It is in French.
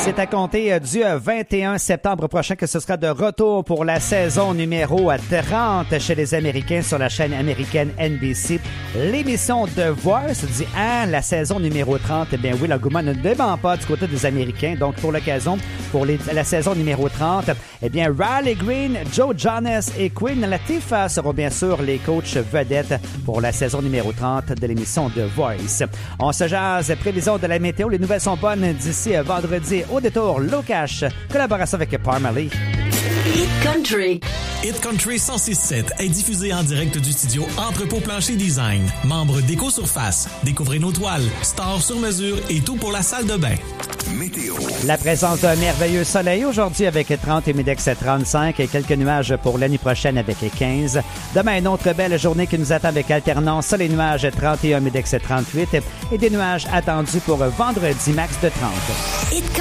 C'est à compter du 21 septembre prochain que ce sera de retour pour la saison numéro 30 chez les Américains sur la chaîne américaine NBC. L'émission The Voice dit la saison numéro 30. Eh bien oui, l'engouement ne dément pas du côté des Américains. Donc pour l'occasion, pour la saison numéro 30, eh bien Riley Green, Joe Jonas et Queen Latifah seront bien sûr les coachs vedettes pour la saison numéro 30 de l'émission The Voice. On se jase, prévision de la météo. Les nouvelles sont bonnes d'ici vendredi. Au détour, Locash, collaboration avec Parmalee. Hit Country. Hit Country 106.7 est diffusé en direct du studio Entrepôt Plancher Design. Membre d'Éco-Surface. Découvrez nos toiles, stars sur mesure et tout pour la salle de bain. Météo. La présence d'un merveilleux soleil aujourd'hui avec 30 et Midex 35 et quelques nuages pour l'année prochaine avec 15. Demain, une autre belle journée qui nous attend avec alternance soleil et nuages 31 Midex 38 et des nuages attendus pour vendredi max de 30.